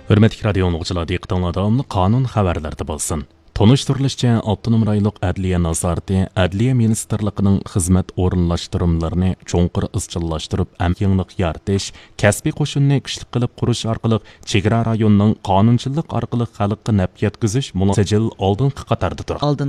Hürmetli radio anlıqçılar diqqətinizə davamlı qanun xəbərləri bolsun. Tonuşduruluşca Avtonom raylıq Ədliyyə Nazarəti Ədliyyə Ministerliğinin xizmət orunlaşdırımlarını çoğunqur izchillaşdırıb əmkinlik yaratish, kəsbi qoşunni güçlü qilib qurish orqali chegara rayonning qonunchilik orqali xalqqa naf yetkazish munosajil oldingi qatorda turadi.